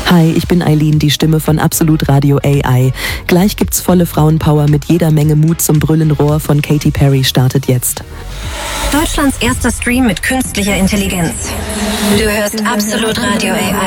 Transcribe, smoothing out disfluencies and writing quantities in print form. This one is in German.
Hi, ich bin Eileen, die Stimme von Absolut Radio AI. Gleich gibt's volle Frauenpower mit jeder Menge Mut zum Brüllenrohr von Katy Perry startet jetzt. Deutschlands erster Stream mit künstlicher Intelligenz. Du hörst Absolut Radio AI.